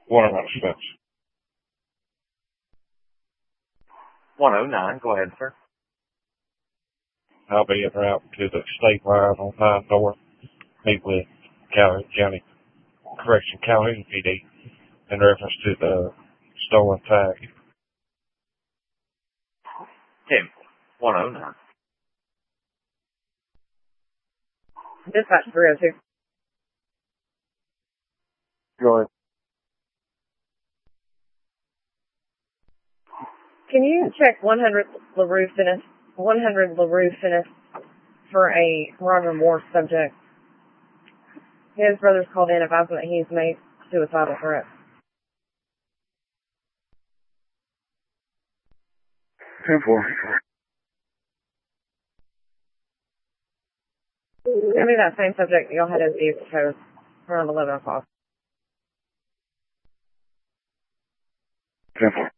109 Spence. 109, go ahead, sir. I'll be en route to the state line on 9 North, meet with County Calhoun PD in reference to the stolen tag. Tim, 109. Dispatch 302. Go ahead. Can you check 100 LaRue Finis for a Ron remorse subject? His brother's called in advising that he's made suicidal threats. 10-4. Give me that same subject that y'all had as the proposed around 11 o'clock. 10-4.